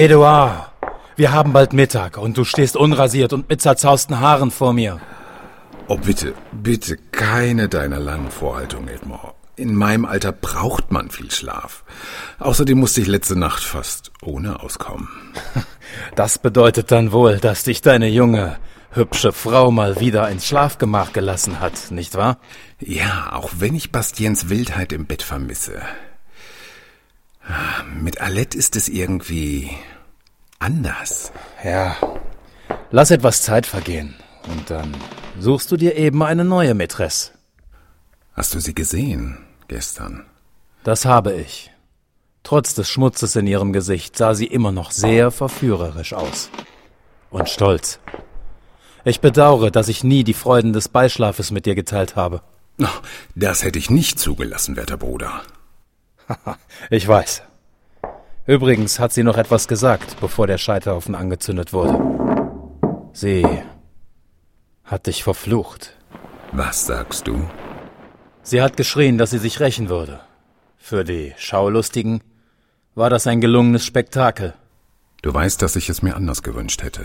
Eduard, wir haben bald Mittag und du stehst unrasiert und mit zerzausten Haaren vor mir. Oh, bitte, bitte, keine deiner langen Vorhaltungen, Edmond. In meinem Alter braucht man viel Schlaf. Außerdem musste ich letzte Nacht fast ohne auskommen. Das bedeutet dann wohl, dass dich deine junge, hübsche Frau mal wieder ins Schlafgemach gelassen hat, nicht wahr? Ja, auch wenn ich Bastiens Wildheit im Bett vermisse. Mit Alette ist es irgendwie anders. Ja, lass etwas Zeit vergehen und dann suchst du dir eben eine neue Mätresse. Hast du sie gesehen gestern? Das habe ich. Trotz des Schmutzes in ihrem Gesicht sah sie immer noch sehr verführerisch aus. Und stolz. Ich bedauere, dass ich nie die Freuden des Beischlafes mit dir geteilt habe. Das hätte ich nicht zugelassen, werter Bruder. Ich weiß. Übrigens hat sie noch etwas gesagt, bevor der Scheiterhaufen angezündet wurde. Sie hat dich verflucht. Was sagst du? Sie hat geschrien, dass sie sich rächen würde. Für die Schaulustigen war das ein gelungenes Spektakel. Du weißt, dass ich es mir anders gewünscht hätte.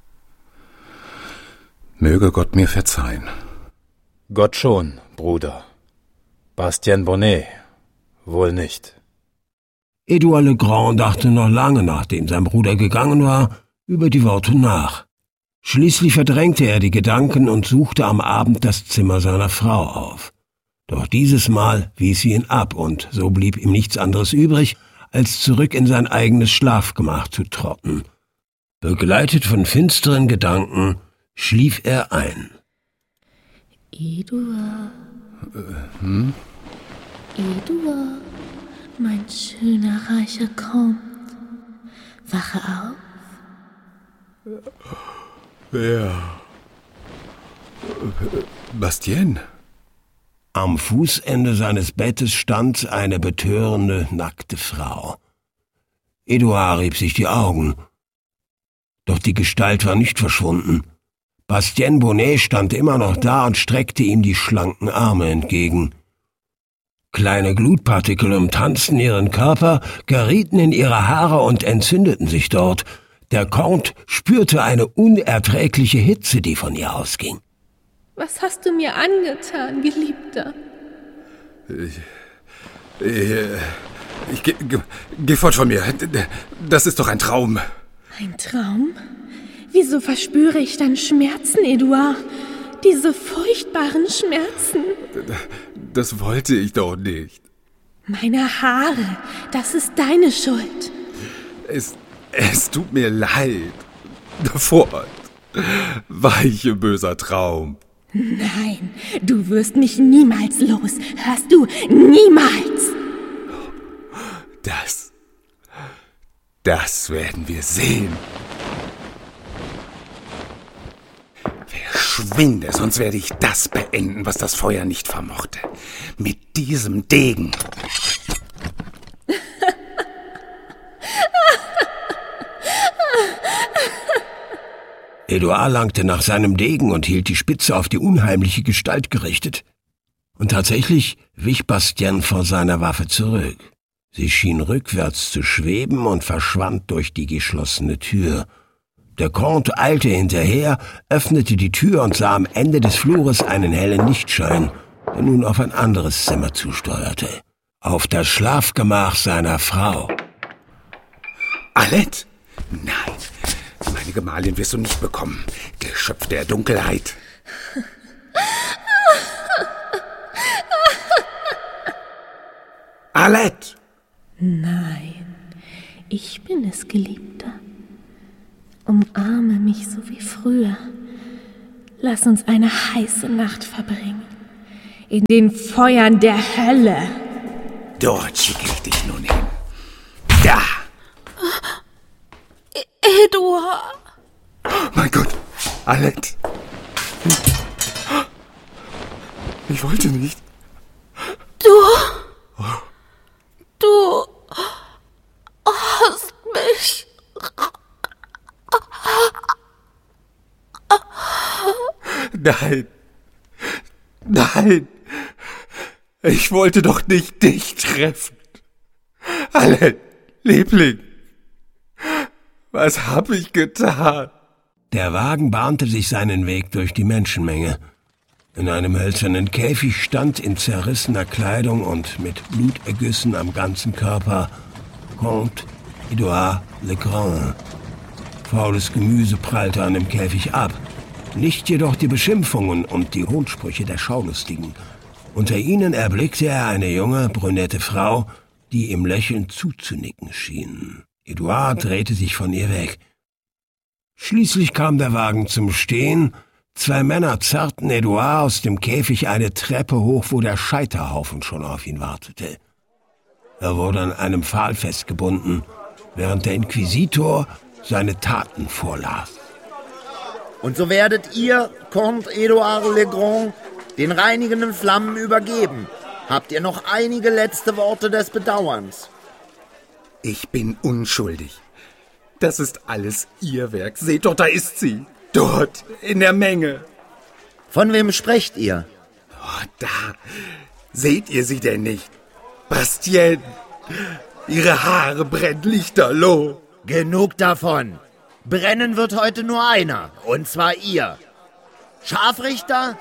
Möge Gott mir verzeihen. Gott schon, Bruder. Bastien Bonnet wohl nicht. Edouard Legrand dachte noch lange, nachdem sein Bruder gegangen war, über die Worte nach. Schließlich verdrängte er die Gedanken und suchte am Abend das Zimmer seiner Frau auf. Doch dieses Mal wies sie ihn ab, und so blieb ihm nichts anderes übrig, als zurück in sein eigenes Schlafgemach zu trotten. Begleitet von finsteren Gedanken schlief er ein. Eduard. Eduard, mein schöner, reicher kommt. Wache auf. Wer? Bastien? Am Fußende seines Bettes stand eine betörende, nackte Frau. Eduard rieb sich die Augen. Doch die Gestalt war nicht verschwunden. Bastien Bonnet stand immer noch da und streckte ihm die schlanken Arme entgegen. Kleine Glutpartikel umtanzten ihren Körper, gerieten in ihre Haare und entzündeten sich dort. Der Comte spürte eine unerträgliche Hitze, die von ihr ausging. Was hast du mir angetan, Geliebter? Geh fort von mir. Das ist doch ein Traum. Ein Traum? Wieso verspüre ich dann Schmerzen, Eduard? Diese furchtbaren Schmerzen. Das wollte ich doch nicht. Meine Haare, das ist deine Schuld. Es tut mir leid. Fort. Weiche, böser Traum. Nein, du wirst mich niemals los. Hörst du? Niemals! Das werden wir sehen. Verschwinde, sonst werde ich das beenden, was das Feuer nicht vermochte. Mit diesem Degen. Eduard langte nach seinem Degen und hielt die Spitze auf die unheimliche Gestalt gerichtet. Und tatsächlich wich Bastien vor seiner Waffe zurück. Sie schien rückwärts zu schweben und verschwand durch die geschlossene Tür. Der Comte eilte hinterher, öffnete die Tür und sah am Ende des Flures einen hellen Lichtschein, der nun auf ein anderes Zimmer zusteuerte. Auf das Schlafgemach seiner Frau. Alette? Nein, meine Gemahlin wirst du nicht bekommen. Geschöpf der Dunkelheit. Alette! Nein, ich bin es, Geliebter. Umarme mich so wie früher. Lass uns eine heiße Nacht verbringen. In den Feuern der Hölle. Dort schicke ich dich nun hin. Da! Eduard! Mein Gott, Alette! Ich wollte nicht. Du hast mich. Nein. Nein. Ich wollte doch nicht dich treffen. Alette, Liebling. Was hab ich getan? Der Wagen bahnte sich seinen Weg durch die Menschenmenge. In einem hölzernen Käfig stand in zerrissener Kleidung und mit Blutergüssen am ganzen Körper Comte Edouard Legrand. Faules Gemüse prallte an dem Käfig ab. Nicht jedoch die Beschimpfungen und die Hohnsprüche der Schaulustigen. Unter ihnen erblickte er eine junge, brünette Frau, die ihm lächelnd zuzunicken schien. Edouard drehte sich von ihr weg. Schließlich kam der Wagen zum Stehen. 2 Männer zerrten Edouard aus dem Käfig eine Treppe hoch, wo der Scheiterhaufen schon auf ihn wartete. Er wurde an einem Pfahl festgebunden, während der Inquisitor seine Taten vorlas. Und so werdet ihr, Comte Edouard Legrand, den reinigenden Flammen übergeben. Habt ihr noch einige letzte Worte des Bedauerns? Ich bin unschuldig. Das ist alles Ihr Werk. Seht doch, da ist sie. Dort, in der Menge. Von wem sprecht ihr? Oh, da. Seht ihr sie denn nicht? Bastienne. Ihre Haare brennen lichterloh. Genug davon. Brennen wird heute nur einer, und zwar ihr. Scharfrichter?